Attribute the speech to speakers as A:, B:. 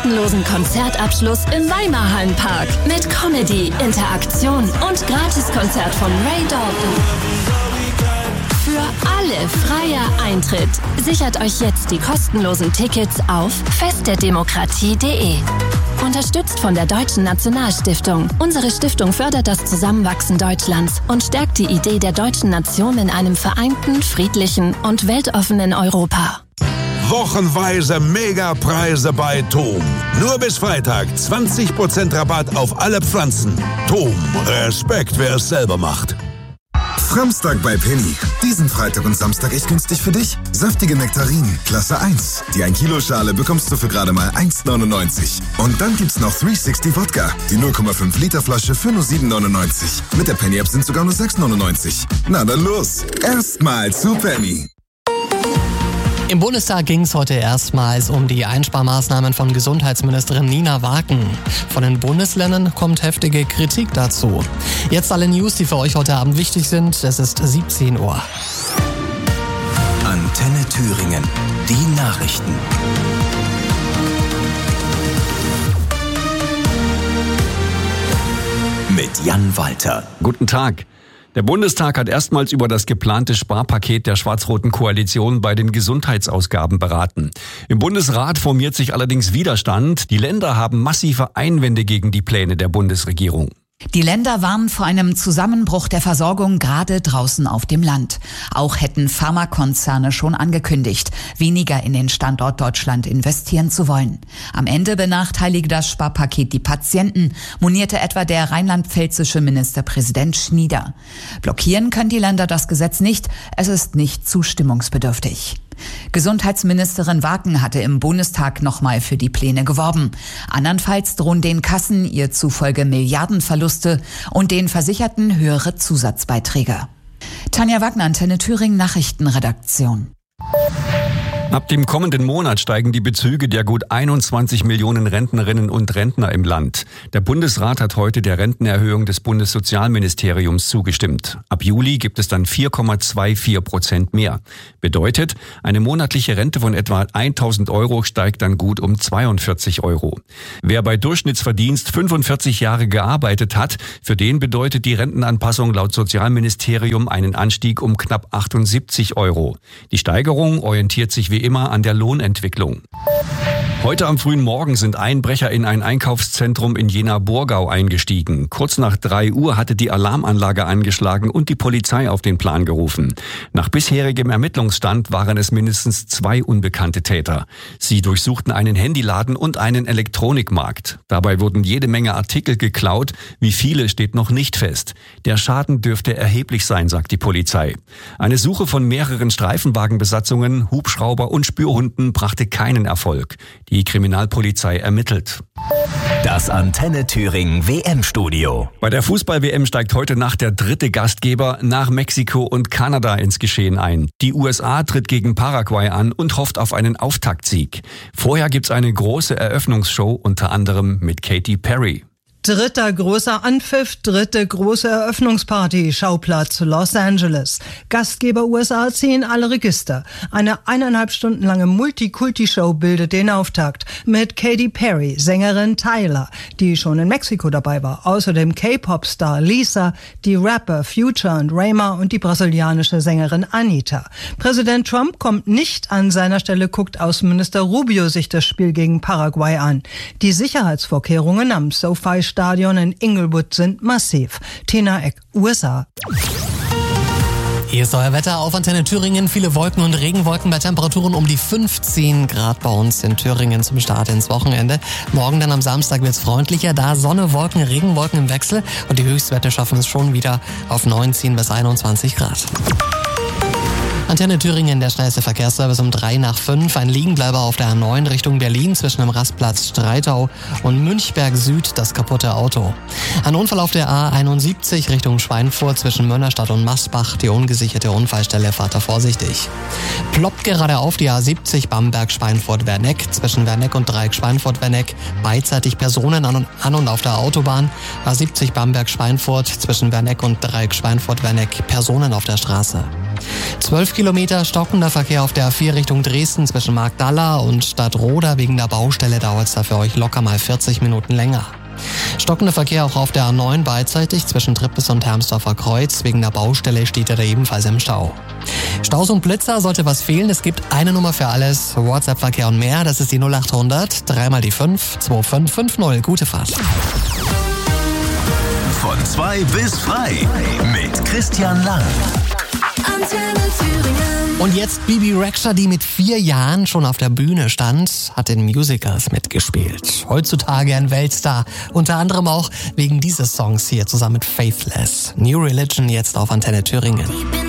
A: kostenlosen Konzertabschluss im Weimer Hallenpark mit Comedy, Interaktion und Gratiskonzert von Ray Dalton. Für alle freier Eintritt. Sichert euch jetzt die kostenlosen Tickets auf festderdemokratie.de. Unterstützt von der Deutschen Nationalstiftung. Unsere Stiftung fördert das Zusammenwachsen Deutschlands und stärkt die Idee der deutschen Nation in einem vereinten, friedlichen und weltoffenen Europa.
B: Wochenweise Megapreise bei TOM. Nur bis Freitag 20% Rabatt auf alle Pflanzen. TOM, Respekt, wer es selber macht.
C: Samstag bei Penny. Diesen Freitag und Samstag echt günstig für dich. Saftige Nektarinen, Klasse 1. Die 1 Kilo Schale bekommst du für gerade mal 1,99. Und dann gibt's noch 360 Wodka. Die 0,5 Liter Flasche für nur 7,99. Mit der Penny App sind sogar nur 6,99. Na dann los. Erstmal zu Penny.
D: Im Bundestag ging es heute erstmals um die Einsparmaßnahmen von Gesundheitsministerin Nina Waken. Von den Bundesländern kommt heftige Kritik dazu. Jetzt alle News, die für euch heute Abend wichtig sind. Es ist 17 Uhr.
E: Antenne Thüringen. Die Nachrichten. Mit Jan Walter.
F: Guten Tag. Der Bundestag hat erstmals über das geplante Sparpaket der schwarz-roten Koalition bei den Gesundheitsausgaben beraten. Im Bundesrat formiert sich allerdings Widerstand. Die Länder haben massive Einwände gegen die Pläne der Bundesregierung.
G: Die Länder warnen vor einem Zusammenbruch der Versorgung gerade draußen auf dem Land. Auch hätten Pharmakonzerne schon angekündigt, weniger in den Standort Deutschland investieren zu wollen. Am Ende benachteilige das Sparpaket die Patienten, monierte etwa der rheinland-pfälzische Ministerpräsident Schnieder. Blockieren können die Länder das Gesetz nicht, es ist nicht zustimmungsbedürftig. Gesundheitsministerin Waken hatte im Bundestag nochmal für die Pläne geworben. Andernfalls drohen den Kassen ihr zufolge Milliardenverluste und den Versicherten höhere Zusatzbeiträge. Tanja Wagner, Antenne Thüringen, Nachrichtenredaktion.
F: Ab dem kommenden Monat steigen die Bezüge der gut 21 Millionen Rentnerinnen und Rentner im Land. Der Bundesrat hat heute der Rentenerhöhung des Bundessozialministeriums zugestimmt. Ab Juli gibt es dann 4,24% mehr. Bedeutet, eine monatliche Rente von etwa 1.000 Euro steigt dann gut um 42 Euro. Wer bei Durchschnittsverdienst 45 Jahre gearbeitet hat, für den bedeutet die Rentenanpassung laut Sozialministerium einen Anstieg um knapp 78 Euro. Die Steigerung orientiert sich wie immer an der Lohnentwicklung. Heute am frühen Morgen sind Einbrecher in ein Einkaufszentrum in Jena-Burgau eingestiegen. Kurz nach 3 Uhr hatte die Alarmanlage angeschlagen und die Polizei auf den Plan gerufen. Nach bisherigem Ermittlungsstand waren es mindestens 2 unbekannte Täter. Sie durchsuchten einen Handyladen und einen Elektronikmarkt. Dabei wurden jede Menge Artikel geklaut. Wie viele steht noch nicht fest. Der Schaden dürfte erheblich sein, sagt die Polizei. Eine Suche von mehreren Streifenwagenbesatzungen, Hubschrauber und Spürhunden brachte keinen Erfolg. Die Kriminalpolizei ermittelt.
E: Das Antenne Thüringen WM-Studio.
F: Bei der Fußball-WM steigt heute Nacht der 3. Gastgeber nach Mexiko und Kanada ins Geschehen ein. Die USA tritt gegen Paraguay an und hofft auf einen Auftaktsieg. Vorher gibt's eine große Eröffnungsshow, unter anderem mit Katy Perry.
H: 3. großer Anpfiff, 3. große Eröffnungsparty, Schauplatz Los Angeles. Gastgeber USA ziehen alle Register. Eine 1,5 Stunden lange Multikulti-Show bildet den Auftakt mit Katy Perry, Sängerin Tyler, die schon in Mexiko dabei war. Außerdem K-Pop-Star Lisa, die Rapper Future und Rayma und die brasilianische Sängerin Anitta. Präsident Trump kommt nicht an seiner Stelle, guckt Außenminister Rubio sich das Spiel gegen Paraguay an. Die Sicherheitsvorkehrungen am SoFi Stadion in Inglewood sind massiv. Tina Eck, USA.
D: Hier ist euer Wetter auf Antenne Thüringen. Viele Wolken und Regenwolken bei Temperaturen um die 15 Grad bei uns in Thüringen zum Start ins Wochenende. Morgen dann am Samstag wird es freundlicher, da Sonne, Wolken, Regenwolken im Wechsel und die Höchstwerte schaffen es schon wieder auf 19 bis 21 Grad. Antenne Thüringen, der schnellste Verkehrsservice um 3 nach 5. Ein Liegenbleiber auf der A9 Richtung Berlin zwischen dem Rastplatz Streitau und Münchberg Süd, das kaputte Auto. Ein Unfall auf der A71 Richtung Schweinfurt zwischen Mönnerstadt und Massbach. Die ungesicherte Unfallstelle, fahrt da vorsichtig. Ploppt gerade auf die A70 Bamberg-Schweinfurt-Werneck zwischen Werneck und Dreieck Schweinfurt-Werneck. Beidseitig Personen an und auf der Autobahn. A70 Bamberg-Schweinfurt zwischen Werneck und Dreieck Schweinfurt-Werneck. Personen auf der Straße. 12 Kilometer stockender Verkehr auf der A4 Richtung Dresden zwischen Marktdalla und Stadtroda. Wegen der Baustelle dauert es da für euch locker mal 40 Minuten länger. Stockender Verkehr auch auf der A9 beidseitig zwischen Trippes und Hermsdorfer Kreuz. Wegen der Baustelle steht er da ebenfalls im Stau. Staus und Blitzer, sollte was fehlen, es gibt eine Nummer für alles. WhatsApp-Verkehr und mehr, das ist die 0800 3 die 5 2550. Gute Fahrt.
E: Von 2 bis frei mit Christian Lang.
A: Antenne Thüringen.
D: Und jetzt Bibi Rexha, die mit 4 Jahren schon auf der Bühne stand, hat in Musicals mitgespielt. Heutzutage ein Weltstar, unter anderem auch wegen dieses Songs hier zusammen mit Faithless. New Religion jetzt auf Antenne Thüringen.